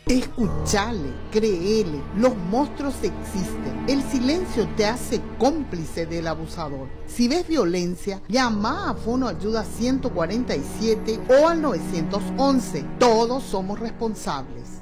Escuchale, créele, los monstruos existen. El silencio te hace cómplice del abusador. Si ves violencia, llama a Fono Ayuda 147 o al 911. Todos somos responsables.